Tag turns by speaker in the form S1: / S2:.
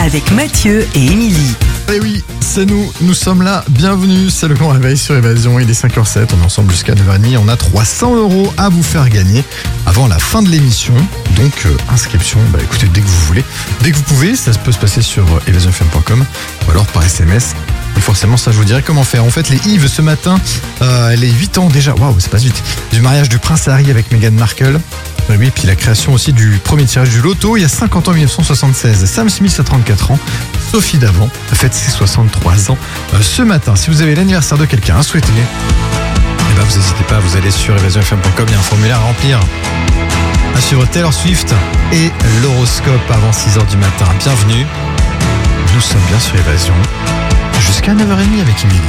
S1: avec Mathieu et Émilie.
S2: Et oui, c'est nous sommes là, bienvenue, c'est le grand réveil sur Évasion, il est 5h07, on est ensemble jusqu'à 9h30, on a 300 € à vous faire gagner avant la fin de l'émission, donc inscription, écoutez, dès que vous voulez, dès que vous pouvez, ça peut se passer sur evasionfm.com ou alors par SMS, et forcément ça je vous dirai comment faire. On fête les Yves ce matin, les 8 ans déjà, waouh, ça passe vite, du mariage du prince Harry avec Meghan Markle. Oui, puis la création aussi du premier tirage du loto, il y a 50 ans, 1976. Sam Smith a 34 ans, Sophie Davant fête ses 63 ans ce matin. Si vous avez l'anniversaire de quelqu'un à souhaiter, vous n'hésitez pas, vous allez sur evasionfm.com, il y a un formulaire à remplir. À suivre Taylor Swift et l'horoscope avant 6h du matin. Bienvenue, nous sommes bien sur Évasion, jusqu'à 9h30 avec Émilie.